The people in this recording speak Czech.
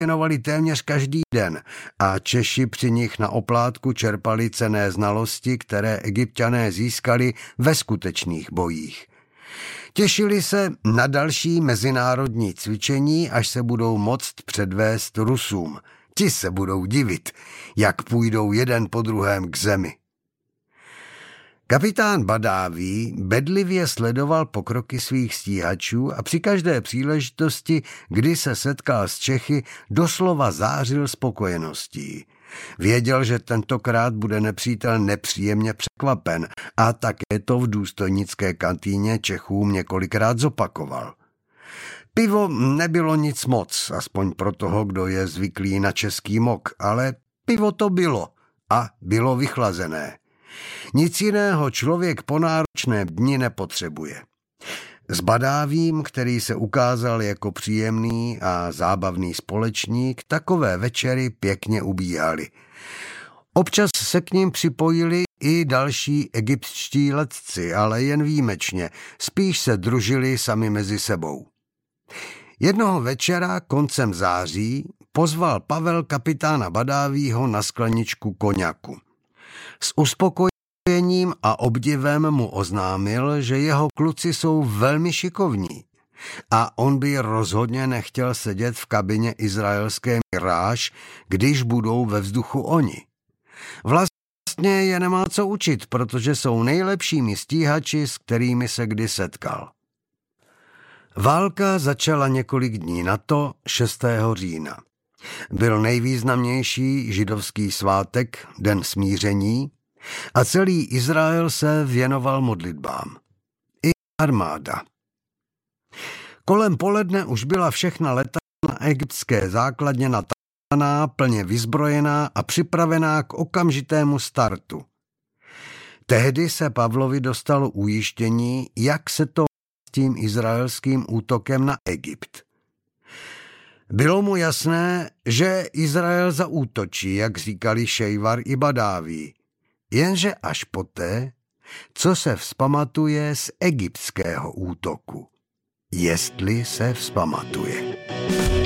věnovali téměř každý den a Češi při nich na oplátku čerpali cenné znalosti, které Egypťané získali ve skutečných bojích. Těšili se na další mezinárodní cvičení, až se budou moct předvést Rusům. Ti se budou divit, jak půjdou jeden po druhém k zemi. Kapitán Badáví bedlivě sledoval pokroky svých stíhačů a při každé příležitosti, kdy se setkal s Čechy, doslova zářil spokojeností. Věděl, že tentokrát bude nepřítel nepříjemně překvapen a také to v důstojnické kantýně Čechům několikrát zopakoval. Pivo nebylo nic moc, aspoň pro toho, kdo je zvyklý na český mok, ale pivo to bylo a bylo vychlazené. Nic jiného člověk po náročném dni nepotřebuje. S Badávím, který se ukázal jako příjemný a zábavný společník, takové večery pěkně ubíhaly. Občas se k ním připojili i další egyptští letci, ale jen výjimečně, spíš se družili sami mezi sebou. Jednoho večera koncem září pozval Pavel kapitána Badávího na skleničku koňaku. S uspokojením a obdivem mu oznámil, že jeho kluci jsou velmi šikovní a on by rozhodně nechtěl sedět v kabině izraelské Mirage, když budou ve vzduchu oni. Vlastně je nemá co učit, protože jsou nejlepšími stíhači, s kterými se kdy setkal. Válka začala několik dní na to, 6. října. Byl nejvýznamnější židovský svátek, Den smíření, a celý Izrael se věnoval modlitbám. I armáda. Kolem poledne už byla všechna letadla na egyptské základně natahaná, plně vyzbrojená a připravená k okamžitému startu. Tehdy se Pavlovi dostalo ujištění, jak se to s tím izraelským útokem na Egypt. Bylo mu jasné, že Izrael zaútočí, jak říkali Šejvar i Badáví, jenže až poté, co se vzpamatuje z egyptského útoku. Jestli se vzpamatuje.